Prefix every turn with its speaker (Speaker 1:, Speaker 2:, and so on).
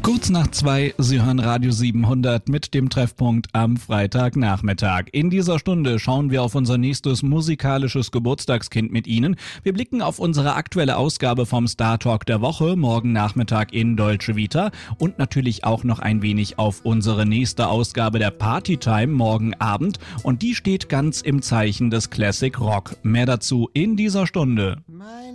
Speaker 1: Kurz nach 2, Sie hören Radio 700 mit dem Treffpunkt am Freitagnachmittag. In dieser Stunde schauen wir auf unser nächstes musikalisches Geburtstagskind mit Ihnen. Wir blicken auf unsere aktuelle Ausgabe vom Star Talk der Woche, morgen Nachmittag in Dolce Vita. Und natürlich auch noch ein wenig auf unsere nächste Ausgabe der Partytime morgen Abend. Und die steht ganz im Zeichen des Classic Rock. Mehr dazu in dieser Stunde.